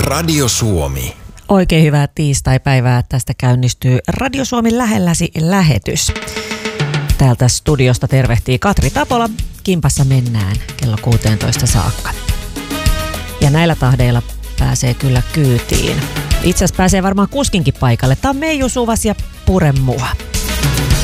Radio Suomi. Oikein hyvää tiistaipäivää. Tästä käynnistyy Radio Suomi lähelläsi lähetys. Täältä studiosta tervehtii Katri Tapola. Kimpassa mennään kello 16 saakka. Ja näillä tahdeilla pääsee kyllä kyytiin. Itse asiassa pääsee varmaan kuskinkin paikalle. Tämä on Meiju Suvas ja Pure mua.